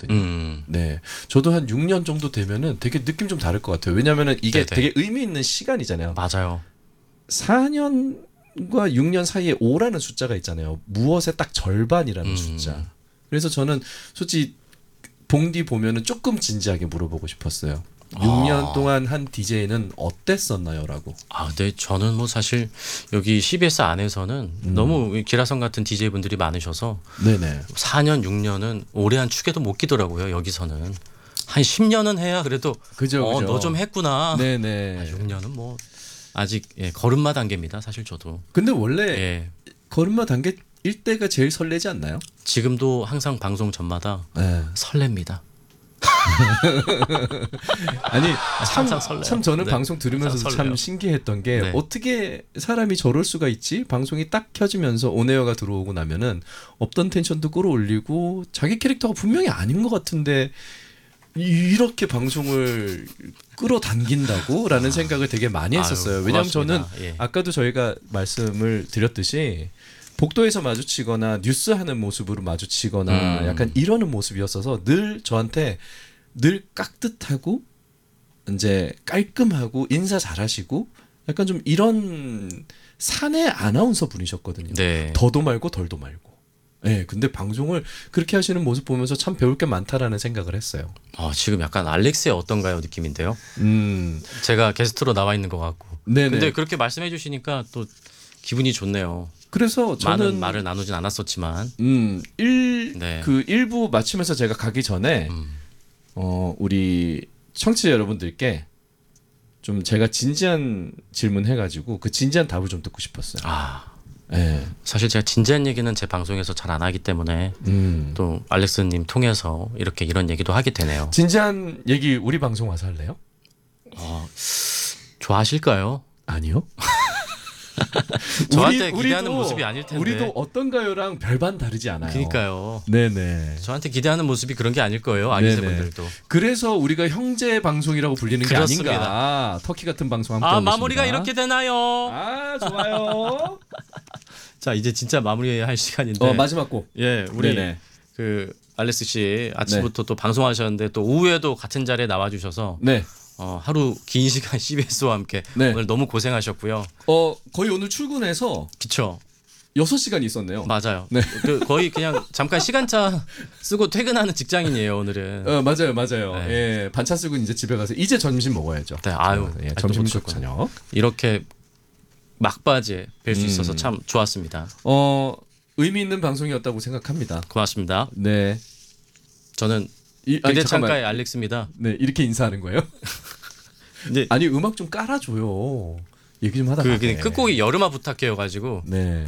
느끼거든요. 네, 저도 한 6년 정도 되면은 되게 느낌 좀 다를 것 같아요. 왜냐면은 이게 네네. 되게 의미 있는 시간이잖아요. 맞아요. 4년과 6년 사이에 5라는 숫자가 있잖아요. 무엇의 딱 절반이라는 숫자. 그래서 저는 솔직히 봉디 보면은 조금 진지하게 물어보고 싶었어요. 6년 동안 한 DJ는 어땠었나요?라고. 네, 저는 뭐 사실 여기 CBS 안에서는 너무 기라성 같은 DJ 분들이 많으셔서 네네. 4년, 6년은 오래 한 축에도 못 끼더라고요. 여기서는 한 10년은 해야 그래도 그죠. 너 좀 했구나. 네네. 6년은 뭐 아직 걸음마 단계입니다. 사실 저도. 근데 원래 예. 걸음마 단계일 때가 제일 설레지 않나요? 지금도 항상 방송 전마다 네. 설렙니다. 아니 항상 설레요. 참 저는 네. 방송 들으면서 항상 참 설레요. 신기했던 게 네. 어떻게 사람이 저럴 수가 있지? 방송이 딱 켜지면서 온에어가 들어오고 나면은 없던 텐션도 끌어올리고 자기 캐릭터가 분명히 아닌 것 같은데 이렇게 방송을 끌어당긴다고라는 생각을 되게 많이 했었어요. 왜냐하면 저는 아까도 저희가 말씀을 드렸듯이 복도에서 마주치거나 뉴스하는 모습으로 마주치거나 약간 이러는 모습이었어서 늘 저한테 늘 깍듯하고 이제 깔끔하고 인사 잘하시고 약간 좀 이런 사내 아나운서 분이셨거든요. 네. 더도 말고 덜도 말고. 네, 근데 방송을 그렇게 하시는 모습 보면서 참 배울 게 많다라는 생각을 했어요. 지금 약간 알렉스의 어떤가요 느낌인데요. 네. 제가 게스트로 나와 있는 것 같고. 네네. 근데 그렇게 말씀해 주시니까 또 기분이 좋네요. 그래서 저는 많은 말을 나누진 않았었지만 네. 그 1부 마치면서 제가 가기 전에 우리 청취자 여러분들께 좀 제가 진지한 질문 해가지고 그 진지한 답을 좀 듣고 싶었어요. 네. 사실 제가 진지한 얘기는 제 방송에서 잘 안 하기 때문에 또 알렉스님 통해서 이런 얘기도 하게 되네요. 진지한 얘기 우리 방송 와서 할래요? 좋아하실까요? 아니요. 저한테 기대하는 모습이 아닐 텐데. 우리도 어떤가요랑 별반 다르지 않아요. 그러니까요. 네네. 저한테 기대하는 모습이 그런 게 아닐 거예요. 아기새분들도. 그래서 우리가 형제 방송이라고 불리는 그렇습니다. 게 아닌가. 터키 같은 방송 함께 하고 마무리가 있습니다. 이렇게 되나요? 좋아요. 자, 이제 진짜 마무리할 시간인데. 마지막 곡. 예, 우리 네네. 그 알렉스 씨 아침부터 또 방송하셨는데 또 오후에도 같은 자리에 나와 주셔서 네. 하루 긴 시간 CBS와 함께 오늘 너무 고생하셨고요. 거의 오늘 출근해서 그쵸. 6시간 있었네요. 맞아요. 네. 거의 그냥 잠깐 시간차 쓰고 퇴근하는 직장인이에요, 오늘은. 맞아요. 네. 예, 반차 쓰고 이제 집에 가서 이제 점심 먹어야죠. 네, 점심 속 저녁. 이렇게 막바지에 뵐 수 있어서 참 좋았습니다. 의미 있는 방송이었다고 생각합니다. 고맙습니다. 네. 저는 기대 창가의 알렉스입니다. 네, 이렇게 인사하는 거예요? 네. 아니 음악 좀 깔아줘요. 얘기 좀 하다. 끝곡이 여름아 부탁해요 가지고. 네.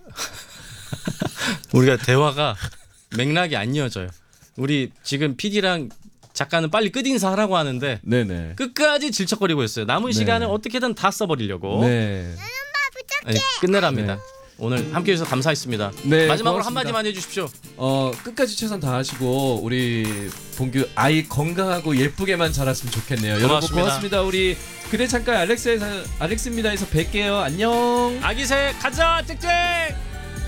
우리가 대화가 맥락이 안 이어져요. 우리 지금 PD랑 작가는 빨리 끝 인사하라고 하는데 네네. 끝까지 질척거리고 있어요. 남은 시간을 어떻게든 다 써버리려고. 네. 아니, 끝내랍니다. 오늘 함께해 주셔서 감사했습니다. 네, 마지막으로 고맙습니다. 한마디만 해주십시오. 끝까지 최선 다하시고 우리 봉규 아이 건강하고 예쁘게만 자랐으면 좋겠네요. 고맙습니다. 여러분 고맙습니다. 우리 그대 창가 알렉스입니다에서 뵐게요. 안녕. 아기새 가자 짹짹.